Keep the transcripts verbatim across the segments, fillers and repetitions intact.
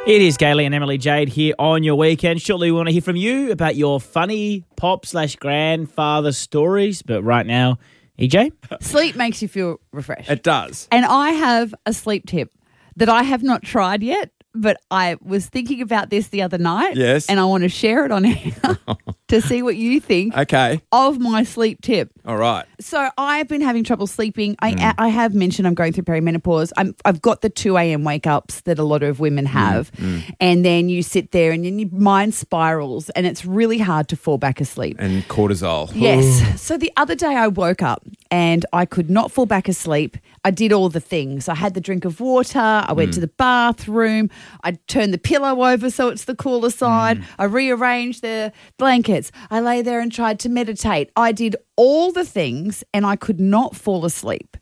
It is Gailey and Emily Jade here on your weekend. Shortly we want to hear from you about your funny pop slash grandfather stories. But right now, E J? Sleep makes you feel refreshed. It does. And I have a sleep tip that I have not tried yet, but I was thinking about this the other night. Yes. And I want to share it on air to see what you think Okay. of my sleep tip. All right. So I've been having trouble sleeping. I, mm. I have mentioned I'm going through perimenopause. I'm, I've got the two a.m. wake-ups that a lot of women have. Mm. Mm. And then you sit there and then your mind spirals and it's really hard to fall back asleep. And cortisol. Yes. So the other day I woke up and I could not fall back asleep. I did all the things. I had the drink of water. I went mm. to the bathroom. I turned the pillow over so it's the cooler side. Mm. I rearranged the blankets. I lay there and tried to meditate. I did all the things and I could not fall asleep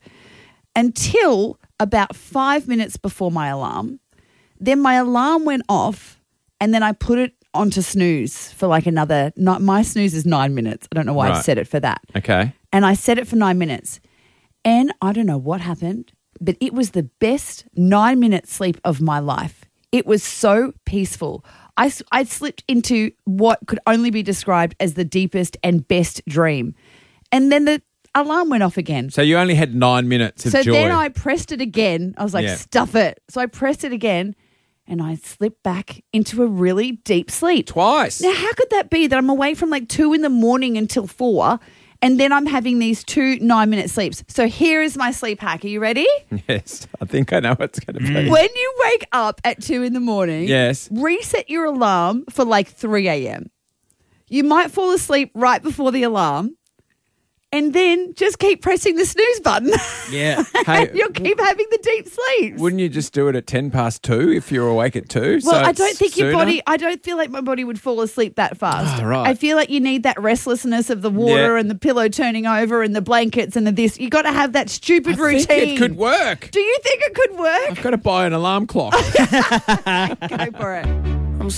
until about five minutes before my alarm. Then my alarm went off and then I put it onto snooze for like another, my snooze is nine minutes. I don't know why right. I set it for that. Okay. And I set it for nine minutes. And I don't know what happened, but it was the best nine-minute sleep of my life. It was so peaceful. I, I slipped into what could only be described as the deepest and best dream. And then the alarm went off again. So you only had nine minutes of so joy. So then I pressed it again. I was like, yeah. stuff it. So I pressed it again and I slipped back into a really deep sleep. Twice. Now, how could that be that I'm awake from like two in the morning until four and then I'm having these two nine-minute sleeps? So here is my sleep hack. Are you ready? Yes, I think I know what's going to be. When you wake up at two in the morning, yes, reset your alarm for like three a.m. You might fall asleep right before the alarm and then just keep pressing the snooze button. Yeah. Hey, and you'll keep having the deep sleeps. Wouldn't you just do it at ten past two if you're awake at two? Well, so I don't think sooner? your body, I don't feel like my body would fall asleep that fast. Oh, right. I feel like you need that restlessness of the water yeah. and the pillow turning over and the blankets and the this. You got to have that stupid I routine. think it could work. Do you think it could work? I've got to buy an alarm clock. Go for it.